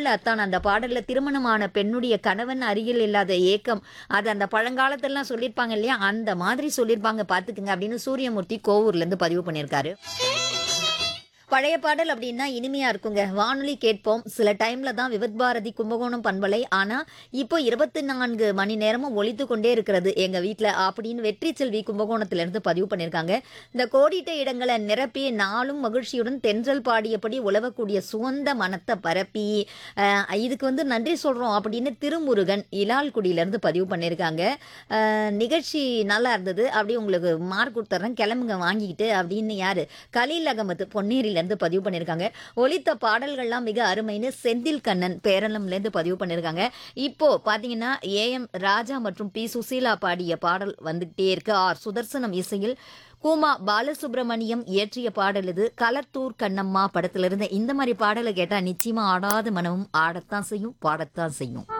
அன்புள்ள அத்தான் அந்த பாடல்ல திருமணமான பெண்ணுடைய கணவன் அருகில் இல்லாத ஏக்கம், அது அந்த பழங்காலத்திலலாம் சொல்லியிருப்பாங்க இல்லையா, அந்த மாதிரி சொல்லியிருப்பாங்க பார்த்துக்குங்க அப்படின்னு சூரியமூர்த்தி கோவூர்லேருந்து பதிவு பண்ணியிருக்காரு. பழைய பாடல் அப்படின்னா இனிமையா இருக்குங்க. வானொலி கேட்போம். சில டைம்ல தான் விவித் பாரதி கும்பகோணம் பண்பலை. ஆனா, இப்போ 24 மணி நேரமும் ஒலித்து கொண்டே இருக்கிறது எங்க வீட்ல அப்படின்னு வெற்றி செல்வி கும்பகோணத்திலிருந்து பதிவு பண்ணியிருக்காங்க. இந்த கோடிட்ட இடங்களை நிரப்பி நாளும் மகிழ்ச்சியுடன் தென்றல் பாடியபடி உலவக்கூடிய சுகந்த மனத்தை பரப்பி இதுக்கு வந்து நன்றி சொல்றோம் அப்படின்னு திருமுருகன் இலால்குடியிலேருந்து பதிவு பண்ணியிருக்காங்க. நிகழ்ச்சி நல்லா இருந்தது. அப்படியே உங்களுக்கு மார்க் கொடுத்துட்றேன். கிளம்புங்க வாங்கிக்கிட்டு அப்படின்னு யாரு கலீல் அகமது பொன்னேரியிலேருந்து பதிவு பண்ணியிருக்காங்க. ஒலித்த பாடல்கள்லாம் மிக அருமைன்னு செந்தில் கண்ணன் பேரளம்லேருந்து பதிவு பண்ணியிருக்காங்க. இப்போ பார்த்தீங்கன்னா ஏஎம் ராஜா மற்றும் பி சுசீலா பாடிய பாடல் வந்துகிட்டே இருக்கு. ஆர் சுதர்சனம் இசையில் கூமா பாலசுப்ரமணியம் இயற்றிய பாடல் இது. களத்தூர் கண்ணம்மா படத்திலிருந்து இந்த மாதிரி பாடலை கேட்டால் நிச்சயமா ஆடாத மனமும் ஆடத்தான் செய்யும், பாடத்தான் செய்யும்.